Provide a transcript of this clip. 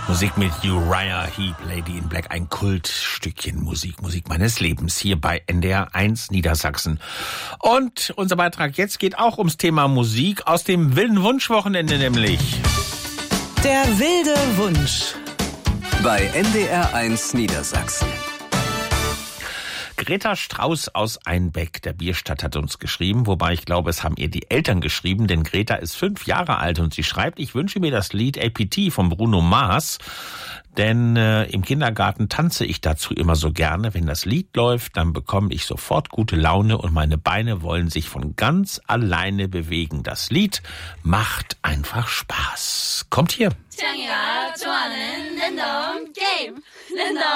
Musik mit Uriah Heep, Lady in Black, ein Kultstückchen Musik meines Lebens hier bei NDR 1 Niedersachsen. Und unser Beitrag jetzt geht auch ums Thema Musik aus dem wilden Wunschwochenende nämlich. Der wilde Wunsch. Bei NDR 1 Niedersachsen. Greta Strauß aus Einbeck, der Bierstadt, hat uns geschrieben, wobei ich glaube, es haben ihr die Eltern geschrieben, denn Greta ist 5 Jahre alt und sie schreibt, ich wünsche mir das Lied APT von Bruno Mars, denn im Kindergarten tanze ich dazu immer so gerne. Wenn das Lied läuft, dann bekomme ich sofort gute Laune und meine Beine wollen sich von ganz alleine bewegen. Das Lied macht einfach Spaß. Kommt hier. 창이가 좋아하는 랜덤 게임. 랜덤